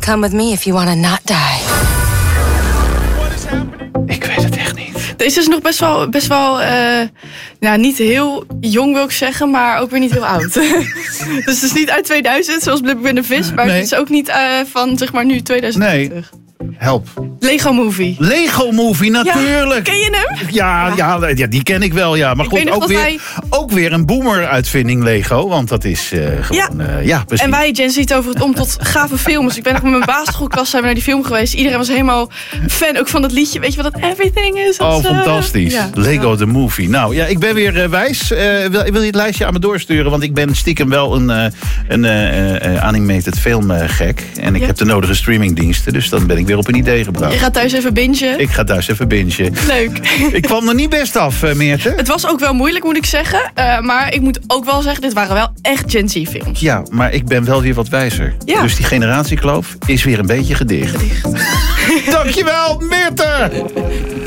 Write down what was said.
Come with me if you want to not die. Ik weet het echt niet. Deze is nog best wel niet heel jong wil ik zeggen, maar ook weer niet heel oud. Dus het is niet uit 2000, zoals Blip in de Vis, maar het is ook niet van zeg maar nu 2020. Nee. Help. Lego Movie. Lego Movie, natuurlijk. Ja, ken je hem? Ja, die ken ik wel, ja. Maar goed, ook weer een boomer-uitvinding Lego. Want dat is gewoon... precies. En wij, Gen Z, toveren het om tot gave films. Ik ben nog met mijn basisschoolklas zijn we naar die film geweest. Iedereen was helemaal fan ook van dat liedje. Weet je wat dat Everything is? Fantastisch. Ja. Lego the Movie. Nou, ja, ik ben weer wijs. Wil je het lijstje aan me doorsturen? Want ik ben stiekem wel een animated film gek. En ik heb de nodige streamingdiensten. Dus dan ben ik weer op een idee gebracht. Je gaat thuis even bingen? Ik ga thuis even bingen. Leuk. Ik kwam er niet best af, Meerte. Het was ook wel moeilijk, moet ik zeggen. Maar ik moet ook wel zeggen, dit waren wel echt Gen Z films. Ja, maar ik ben wel weer wat wijzer. Ja. Dus die generatiekloof is weer een beetje gedicht. Dankjewel, Meerte!